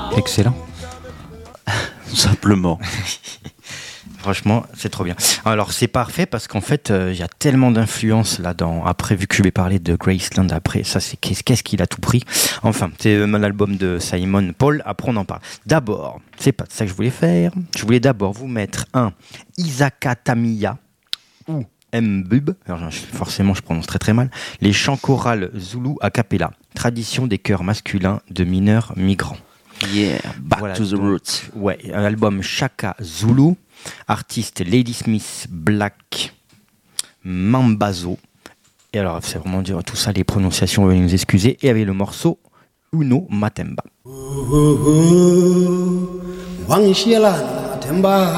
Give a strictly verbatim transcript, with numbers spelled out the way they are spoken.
Excellent. Simplement. Franchement, c'est trop bien. Alors, c'est parfait parce qu'en fait, il euh, y a tellement d'influences là-dedans. Après, vu que je vais parler de Graceland, après, ça, c'est qu'est-ce, qu'est-ce qu'il a tout pris. Enfin, c'est euh, mon album de Simon Paul. Après, on en parle. D'abord, c'est pas ça que je voulais faire. Je voulais d'abord vous mettre un Isaka Tamiya ou Mbub. Alors, forcément, je prononce très très mal. Les chants chorales Zoulou a cappella. Tradition des chœurs masculins de mineurs migrants. Yeah, back voilà, to the donc, roots. Ouais, un album Chaka Zulu, artiste Ladysmith Black Mambazo. Et alors, c'est vraiment dire tout ça, les prononciations, veuillez nous excuser. Et avec le morceau Uno Matemba.